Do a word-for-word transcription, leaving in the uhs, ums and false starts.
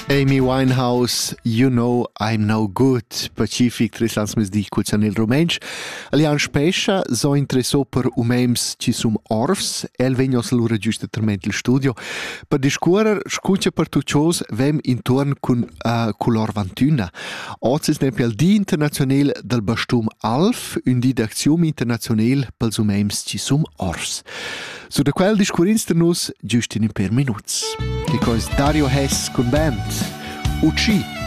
Amy Winehouse, You Know I'm No Good, Pacific tres ans mes di Cuccianel Rumensch. Alian Spescia so interessò per umems ci sum orfs, el vegnos lura giustatament il studio, per discuorer scuccia per tuccios vem intorn cun uh, color vantuna. Oz es nepel di internazionel del Bastum Alf, un di d'aczione internazionel pels umems ci sum orfs. Su da quel discurins de nus giust in per minuts. Because Dario Hess con band U C